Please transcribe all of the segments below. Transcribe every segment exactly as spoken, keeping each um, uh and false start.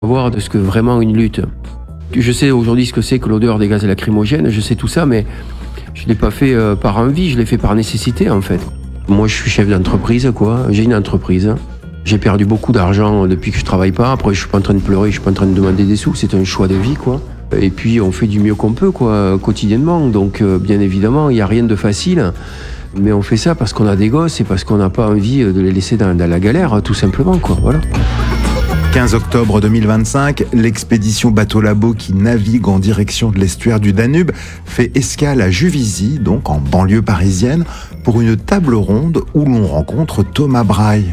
Voir de ce que vraiment une lutte. Je sais aujourd'hui ce que c'est que l'odeur des gaz lacrymogènes, je sais tout ça, mais je ne l'ai pas fait euh, par envie, je l'ai fait par nécessité en fait. Moi je suis chef d'entreprise, quoi. J'ai une entreprise. J'ai perdu beaucoup d'argent depuis que je travaille pas. Après je suis pas en train de pleurer, je suis pas en train de demander des sous, c'est un choix de vie, quoi. Et puis on fait du mieux qu'on peut, quoi, quotidiennement. Donc euh, bien évidemment, il n'y a rien de facile. Mais on fait ça parce qu'on a des gosses et parce qu'on n'a pas envie de les laisser dans, dans la galère, tout simplement, quoi. Voilà. quinze octobre deux mille vingt-cinq, l'expédition Bateau Labo qui navigue en direction de l'estuaire du Danube fait escale à Juvisy, donc en banlieue parisienne, pour une table ronde où l'on rencontre Thomas Braille.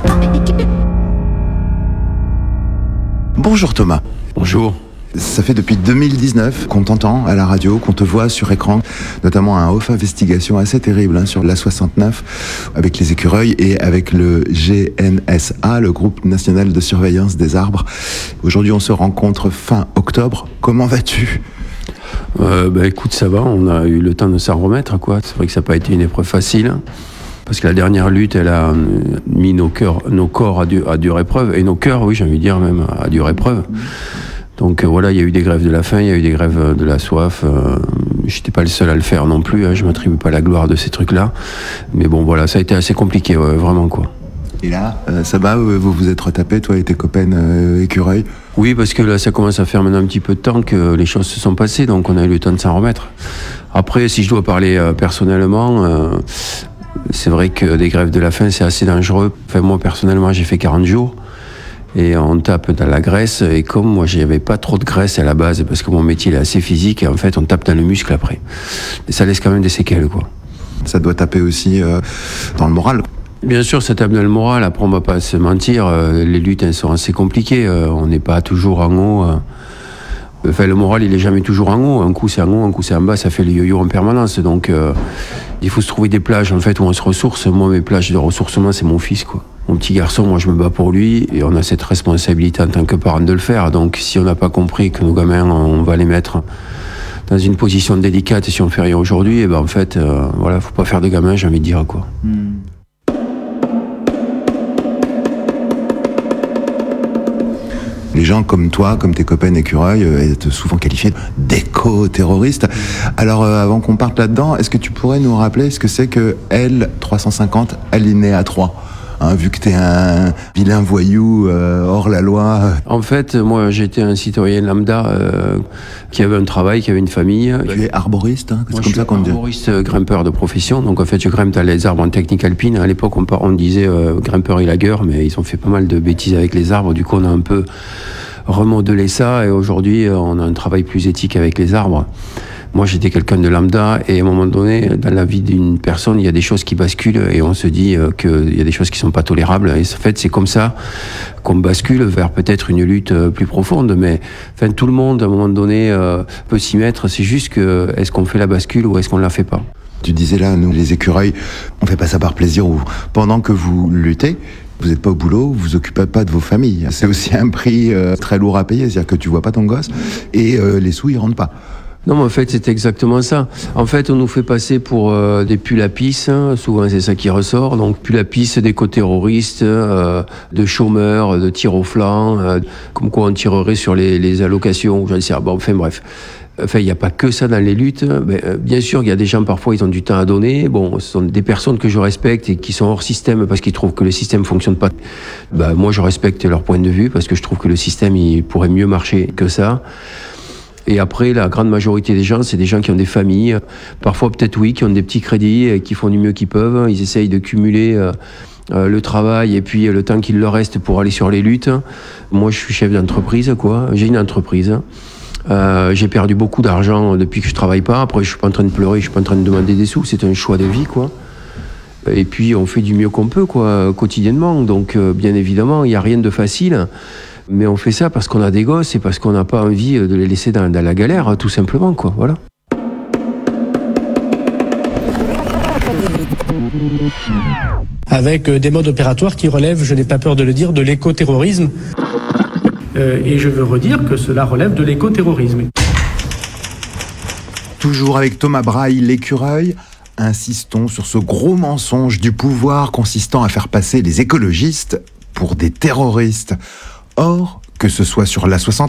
Bonjour Thomas. Bonjour. Ça fait depuis deux mille dix-neuf qu'on t'entend à la radio, qu'on te voit sur écran, notamment un off investigation assez terrible hein, sur l'A soixante-neuf avec les écureuils et avec le G N S A, le groupe national de surveillance des arbres. Aujourd'hui, on se rencontre fin octobre. Comment vas-tu ? Euh, bah, écoute, ça va, on a eu le temps de s'en remettre, quoi. C'est vrai que ça n'a pas été une épreuve facile, parce que la dernière lutte, elle a mis nos, cœurs, nos corps à, du, à dure épreuve, et nos cœurs, oui, j'ai envie de dire même, à dure épreuve. Donc euh, voilà, il y a eu des grèves de la faim, il y a eu des grèves de la soif. Euh, j'étais pas le seul à le faire non plus, hein, je m'attribue pas la gloire de ces trucs-là. Mais bon, voilà, ça a été assez compliqué, ouais, vraiment, quoi. Et là, euh, ça va, vous vous êtes retapés, toi et tes copains euh, écureuils ? Oui, parce que là, ça commence à faire maintenant un petit peu de temps que les choses se sont passées, donc on a eu le temps de s'en remettre. Après, si je dois parler euh, personnellement, euh, c'est vrai que des grèves de la faim, c'est assez dangereux. Enfin, moi, personnellement, j'ai fait quarante jours. Et on tape dans la graisse, et comme moi j'avais pas trop de graisse à la base, parce que mon métier est assez physique, et en fait on tape dans le muscle après. Et ça laisse quand même des séquelles, quoi. Ça doit taper aussi euh, dans le moral. Bien sûr, ça tape dans le moral, après on va pas se mentir, euh, les luttes elles sont assez compliquées, euh, on n'est pas toujours en haut. Euh. Enfin, le moral il est jamais toujours en haut, un coup c'est en haut, un coup c'est en bas, ça fait le yo-yo en permanence, donc euh, il faut se trouver des plages en fait où on se ressource. Moi mes plages de ressourcement c'est mon fils, quoi. Mon petit garçon, moi je me bats pour lui, et on a cette responsabilité en tant que parent de le faire. Donc si on n'a pas compris que nos gamins, on va les mettre dans une position délicate si on fait rien aujourd'hui, et ben en fait, euh, voilà, faut pas faire de gamins, j'ai envie de dire, quoi. Mm. Les gens comme toi, comme tes copains écureuils, euh, sont souvent qualifiés d'éco-terroristes. Alors, euh, avant qu'on parte là-dedans, est-ce que tu pourrais nous rappeler ce que c'est que L trois cent cinquante alinéa trois ? Hein, vu que t'es un vilain voyou euh, hors la loi. En fait, moi, j'étais un citoyen lambda euh, qui avait un travail, qui avait une famille. Tu es arboriste, hein, c'est moi, comme ça qu'on dit. Je suis arboriste grimpeur de profession. Donc, en fait, je grimpe dans les arbres en technique alpine. À l'époque, on, on disait euh, grimpeur et lagueur, mais ils ont fait pas mal de bêtises avec les arbres. Du coup, on a un peu remodelé ça, et aujourd'hui, on a un travail plus éthique avec les arbres. Moi, j'étais quelqu'un de lambda, et à un moment donné, dans la vie d'une personne, il y a des choses qui basculent, et on se dit euh, qu'il y a des choses qui sont pas tolérables. Et en fait, c'est comme ça qu'on bascule vers peut-être une lutte euh, plus profonde. Mais enfin, tout le monde, à un moment donné, euh, peut s'y mettre. C'est juste que, est-ce qu'on fait la bascule ou est-ce qu'on la fait pas ? Tu disais là, nous, les écureuils, on fait pas ça par plaisir. Ou pendant que vous luttez, vous n'êtes pas au boulot, vous vous occupez pas de vos familles. C'est aussi un prix euh, très lourd à payer. C'est-à-dire que tu vois pas ton gosse, et euh, les sous, ils rentrent pas. Non, mais en fait, c'est exactement ça. En fait, on nous fait passer pour euh, des pulapis, hein. Souvent c'est ça qui ressort. Donc, pulapis d'éco-terroristes, euh, de chômeurs, de tir au flanc, euh, comme quoi on tirerait sur les, les allocations, j'en sais pas. Bon, enfin bref. Enfin, il n'y a pas que ça dans les luttes. Mais, euh, bien sûr, il y a des gens, parfois, ils ont du temps à donner. Bon, ce sont des personnes que je respecte et qui sont hors système parce qu'ils trouvent que le système fonctionne pas. Ben, moi, je respecte leur point de vue parce que je trouve que le système, il pourrait mieux marcher que ça. Et après, la grande majorité des gens, c'est des gens qui ont des familles, parfois peut-être oui, qui ont des petits crédits, et qui font du mieux qu'ils peuvent. Ils essayent de cumuler euh, euh, le travail et puis le temps qu'il leur reste pour aller sur les luttes. Moi, je suis chef d'entreprise, quoi. J'ai une entreprise. Euh, j'ai perdu beaucoup d'argent depuis que je travaille pas. Après, je suis pas en train de pleurer, je suis pas en train de demander des sous. C'est un choix de vie, quoi. Et puis, on fait du mieux qu'on peut, quoi, quotidiennement. Donc, euh, bien évidemment, il y a rien de facile. Mais on fait ça parce qu'on a des gosses et parce qu'on n'a pas envie de les laisser dans, dans la galère, tout simplement, quoi. Voilà. Avec des modes opératoires qui relèvent, je n'ai pas peur de le dire, de l'écoterrorisme. Euh, et je veux redire que cela relève de l'écoterrorisme. Toujours avec Thomas Braille, l'écureuil, insistons sur ce gros mensonge du pouvoir consistant à faire passer les écologistes pour des terroristes. Or, que ce soit sur l'A soixante-neuf,